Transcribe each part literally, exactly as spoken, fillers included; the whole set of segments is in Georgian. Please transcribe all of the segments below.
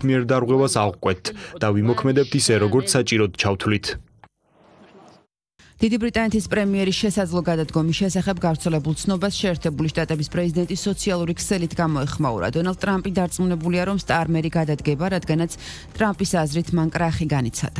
მიერ დარღვევას ავყვეთ და ვიმოქმედებთ ისე, როგორც საჭიროდ ჩავთვლით. დიდი ბრიტანეთის პრემიერის შესაძლო გადადგომის შესახებ გავრცელებულ ცნობას შეერთებული შტატების პრეზიდენტი სოციალური ქსელით გამოეხმაურა. დონალდ ტრამპი დარწმუნებულია, რომ სტარმერი გადადგება, რადგანაც ტრამპის აზრით მან კრახი განიცადა.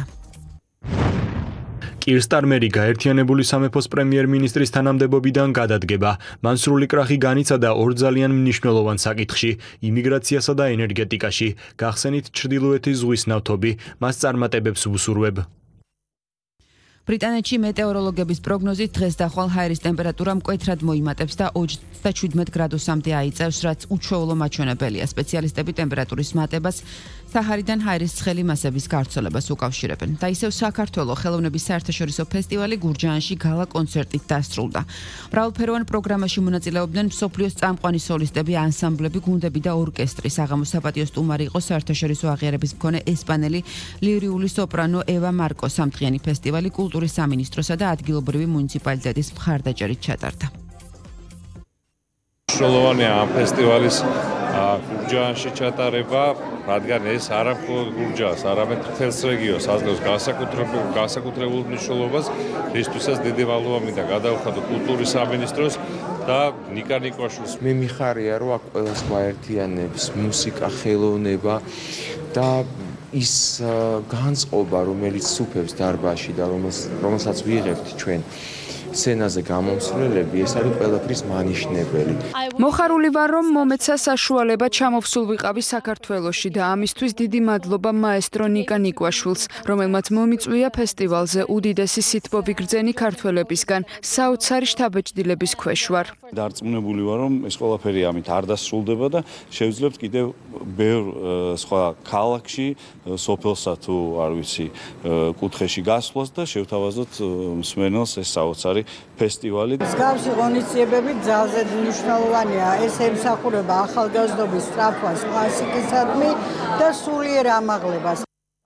კირ სტარმერი გაერთიანებული სამეფოს პრემიერ-მინისტრის თანამდებობიდან გადადგება. მან სრული კრახი განიცადა ორ ძალიან მნიშვნელოვან საკითხში: იმიგრაციასა და ენერგეტიკაში. გახსენით ჩრდილოეთის ზღვის ნავთობი, მას წარმატებებს ვუსურვებ. ბრიტანეთში მეტეოროლოგების პროგნოზით დღეს და ხვალ ჰაერის ტემპერატურა მკვეთრად მოიმატებს და ოცდაშვიდ გრადუსამდე აიწევს, რაც უჩვეულო მაჩვენებელია. სპეციალისტები ტემპერატურის მატებას საჰარიდან ჰაერის ცხელი მასების გავრცელებას უკავშირებენ. და ისევ საქართველოს ხელოვნების საერთაშორისო ფესტივალი გურჯაანში გალა კონცერტით დასრულდა. მრავალფეროვან პროგრამაში მონაწილეობდნენ მსოფლიოს წამყვანი სოლისტები, ანსამბლები, გუნდები და ორკესტრი. საღამოს საპატიო სტუმარი იყო საერთაშორისო აღიარების მქონე ესპანელი ლირიული სოპრანო ევა მარკო. სამდღიანი ფესტივალი კულტურის სამინისტროსა და ადგილობრივი მუნიციპალიტეტის მხარდაჭერით ჩატარდა. მნიშვნელოვანია ამ ფესტივალის გურჯაანში ჩატარება, რადგან ეს არა მხოლოდ გურჯაანს, არამედ მთელს რეგიონს აძლევს განსაკუთრებულ განსაკუთრებულ მნიშვნელობას, რისთვისაც დიდი მადლობა მინდა გადავხადო კულტურის სამინისტროს და ნიკა ნიკვაშვილს. მე მიხარია, რომ აქ ყველას გვაერთიანებს მუსიკა, ხელოვნება და ის განწყობა, რომელიც სუფევს დარბაზში და რომელსაც ვიღებთ ჩვენ სცენაზე გამომსვლელები, ეს არის ყველაფრის მანიშნებელი. მოხარული ვარ, რომ მომეცა საშუალება ჩამოვსულ ვიყავი საქართველოში და ამისთვის დიდი მადლობა მაესტრო ნიკა ნიკვაშვილს, რომელმაც მომიწვია ფესტივალზე უდიდესი სითბო ვიგრძენი ქართველებისგან, საოცარი შთაბეჭდილების ქვეშ ვარ. დარწმუნებული ვარ, რომ ეს ყველაფერი ამით არ დასრულდება და შევძლებთ კიდევ ბევრ სხვა ქალაქში, სოფელსა თუ არ ვიცი, კუთხეში გასვლას და შევთავაზოთ მსმენელს ეს საოცარი ფესტივალი. მსგავსი ღონისძიებები ძალზე მნიშვნელოვანია. ეს ემსახურება ახალგაზრდობის სწრაფვას კლასიკისადმი და სულიერ ამაღლებას.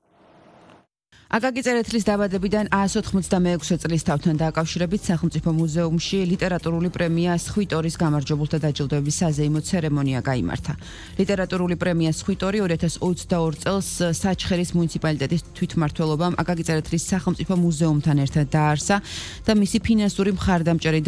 აკაკი წერეთლის დაბადებიდან ასი ოცდამეექვსე წლის თავთან დაკავშირებით სახელმწიფო მუზეუმში ლიტერატურული პრემია სხვიტორის გამარჯვებულთა დაჯილდოების საზეიმო ცერემონია გაიმართა. ლიტერატურული პრემია სხვიტორი ორი ათას ოცდაორ წელს საჩხერის მუნიციპალიტეტის თვითმმართველობამ აკაკი წერეთლის სახელმწიფო მუზეუმთან ერთად დააარსა და მისი ფინანსური მხარდამჭერი